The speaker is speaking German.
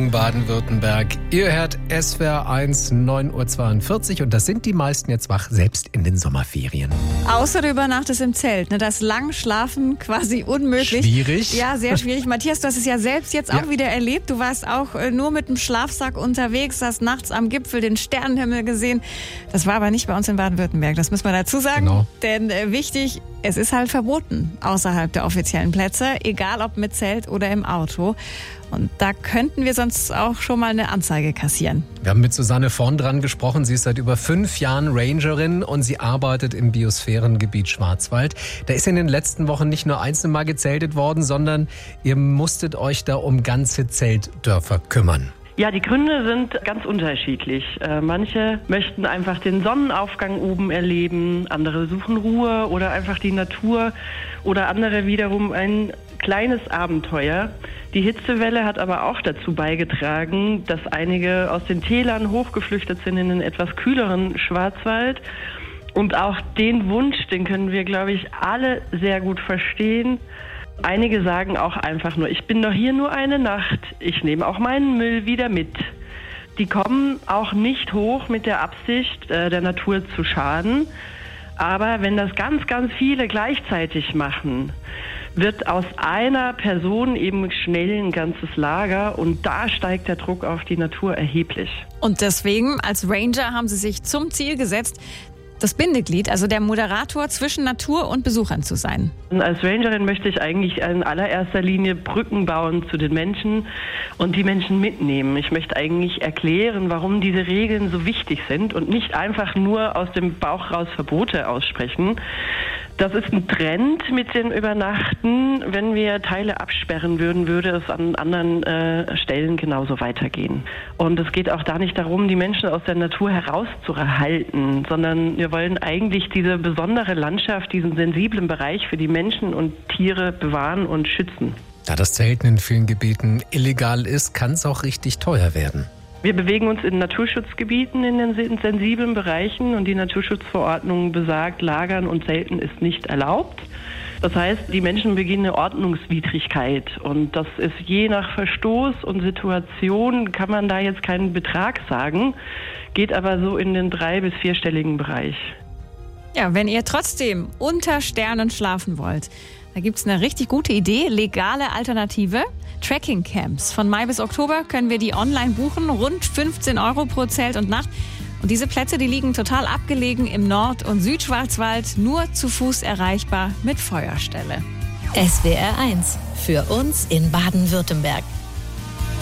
Morgen Baden-Württemberg. Ihr hört SWR 1, 9.42 Uhr und das sind die meisten jetzt wach, selbst in den Sommerferien. Außer du übernachtest im Zelt. Ne? Das Langschlafen quasi unmöglich. Schwierig. Ja, sehr schwierig. Matthias, du hast es ja selbst jetzt auch wieder erlebt. Du warst auch nur mit dem Schlafsack unterwegs, hast nachts am Gipfel den Sternenhimmel gesehen. Das war aber nicht bei uns in Baden-Württemberg, das muss man dazu sagen. Genau. Denn wichtig, es ist halt verboten außerhalb der offiziellen Plätze, egal ob mit Zelt oder im Auto. Und da könnten wir sonst auch schon mal eine Anzeige kassieren. Wir haben mit Susanne vorn dran gesprochen. Sie ist seit über 5 Jahren Rangerin und sie arbeitet im Biosphärengebiet Schwarzwald. Da ist in den letzten Wochen nicht nur einzeln mal gezeltet worden, sondern ihr musstet euch da um ganze Zeltdörfer kümmern. Ja, die Gründe sind ganz unterschiedlich. Manche möchten einfach den Sonnenaufgang oben erleben, andere suchen Ruhe oder einfach die Natur oder andere wiederum ein kleines Abenteuer. Die Hitzewelle hat aber auch dazu beigetragen, dass einige aus den Tälern hochgeflüchtet sind in den etwas kühleren Schwarzwald. Und auch den Wunsch, den können wir, glaube ich, alle sehr gut verstehen. Einige sagen auch einfach nur, ich bin doch hier nur eine Nacht, ich nehme auch meinen Müll wieder mit. Die kommen auch nicht hoch mit der Absicht, der Natur zu schaden. Aber wenn das ganz, ganz viele gleichzeitig machen, wird aus einer Person eben schnell ein ganzes Lager und da steigt der Druck auf die Natur erheblich. Und deswegen, als Ranger, haben sie sich zum Ziel gesetzt, das Bindeglied, also der Moderator zwischen Natur und Besuchern zu sein. Und als Rangerin möchte ich eigentlich in allererster Linie Brücken bauen zu den Menschen und die Menschen mitnehmen. Ich möchte eigentlich erklären, warum diese Regeln so wichtig sind und nicht einfach nur aus dem Bauch raus Verbote aussprechen. Das ist ein Trend mit dem Übernachten. Wenn wir Teile absperren würden, würde es an anderen Stellen genauso weitergehen. Und es geht auch da nicht darum, die Menschen aus der Natur herauszuhalten, sondern wir wollen eigentlich diese besondere Landschaft, diesen sensiblen Bereich für die Menschen und Tiere bewahren und schützen. Da das Zelten in vielen Gebieten illegal ist, kann es auch richtig teuer werden. Wir bewegen uns in Naturschutzgebieten in den sensiblen Bereichen und die Naturschutzverordnung besagt, Lagern und Zelten ist nicht erlaubt. Das heißt, die Menschen begehen eine Ordnungswidrigkeit und das ist je nach Verstoß und Situation, kann man da jetzt keinen Betrag sagen, geht aber so in den 3- bis 4-stelligen Bereich. Ja, wenn ihr trotzdem unter Sternen schlafen wollt, da gibt es eine richtig gute Idee, legale Alternative. Trekking-Camps. Von Mai bis Oktober können wir die online buchen, rund 15 € pro Zelt und Nacht. Und diese Plätze, die liegen total abgelegen im Nord- und Südschwarzwald, nur zu Fuß erreichbar mit Feuerstelle. SWR 1, für uns in Baden-Württemberg.